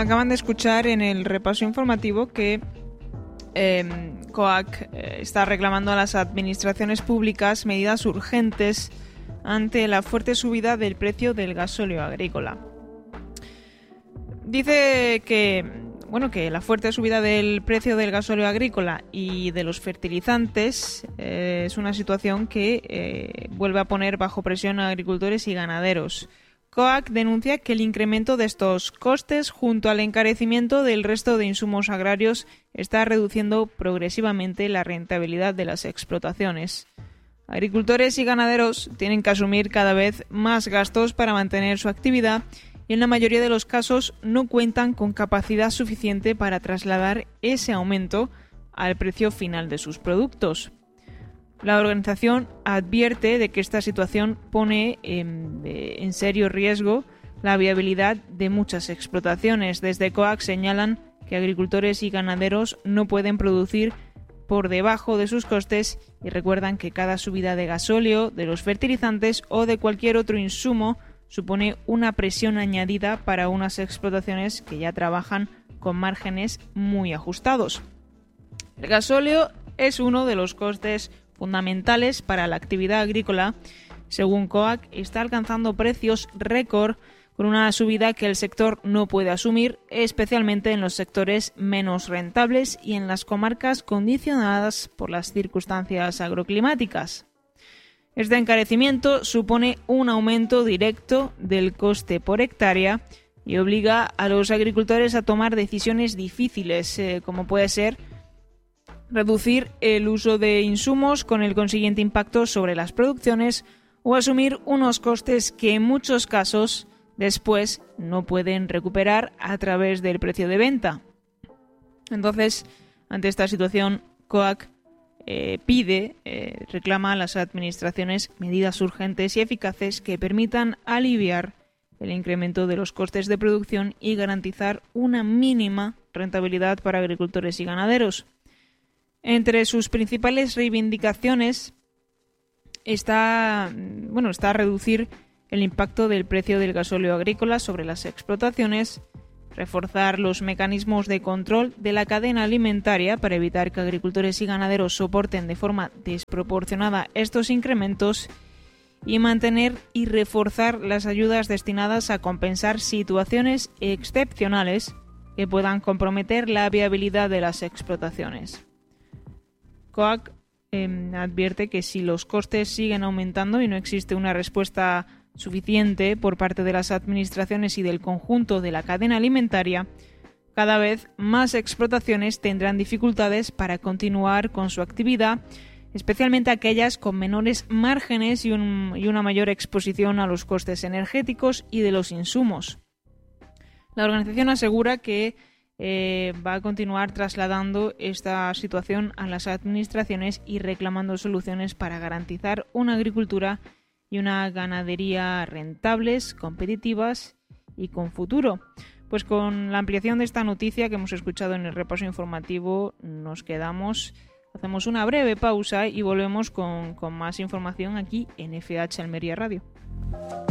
Acaban de escuchar en el repaso informativo que COAC está reclamando a las administraciones públicas medidas urgentes ante la fuerte subida del precio del gasóleo agrícola. Dice que la fuerte subida del precio del gasóleo agrícola y de los fertilizantes es una situación que vuelve a poner bajo presión a agricultores y ganaderos. COAC denuncia que el incremento de estos costes, junto al encarecimiento del resto de insumos agrarios, está reduciendo progresivamente la rentabilidad de las explotaciones. Agricultores y ganaderos tienen que asumir cada vez más gastos para mantener su actividad y en la mayoría de los casos no cuentan con capacidad suficiente para trasladar ese aumento al precio final de sus productos. La organización advierte de que esta situación pone en serio riesgo la viabilidad de muchas explotaciones. Desde COAC señalan que agricultores y ganaderos no pueden producir por debajo de sus costes y recuerdan que cada subida de gasóleo, de los fertilizantes o de cualquier otro insumo supone una presión añadida para unas explotaciones que ya trabajan con márgenes muy ajustados. El gasóleo es uno de los costes fundamentales para la actividad agrícola. Según COAC, está alcanzando precios récord con una subida que el sector no puede asumir, especialmente en los sectores menos rentables y en las comarcas condicionadas por las circunstancias agroclimáticas. Este encarecimiento supone un aumento directo del coste por hectárea y obliga a los agricultores a tomar decisiones difíciles, como puede ser reducir el uso de insumos con el consiguiente impacto sobre las producciones o asumir unos costes que en muchos casos después no pueden recuperar a través del precio de venta. Entonces, ante esta situación, COAC reclama a las administraciones medidas urgentes y eficaces que permitan aliviar el incremento de los costes de producción y garantizar una mínima rentabilidad para agricultores y ganaderos. Entre sus principales reivindicaciones está reducir el impacto del precio del gasóleo agrícola sobre las explotaciones, reforzar los mecanismos de control de la cadena alimentaria para evitar que agricultores y ganaderos soporten de forma desproporcionada estos incrementos y mantener y reforzar las ayudas destinadas a compensar situaciones excepcionales que puedan comprometer la viabilidad de las explotaciones. COAC advierte que si los costes siguen aumentando y no existe una respuesta suficiente por parte de las administraciones y del conjunto de la cadena alimentaria, cada vez más explotaciones tendrán dificultades para continuar con su actividad, especialmente aquellas con menores márgenes y una mayor exposición a los costes energéticos y de los insumos. La organización asegura que va a continuar trasladando esta situación a las administraciones y reclamando soluciones para garantizar una agricultura y una ganadería rentables, competitivas y con futuro. Pues con la ampliación de esta noticia que hemos escuchado en el repaso informativo nos quedamos, hacemos una breve pausa y volvemos con más información aquí en FH Almería Radio.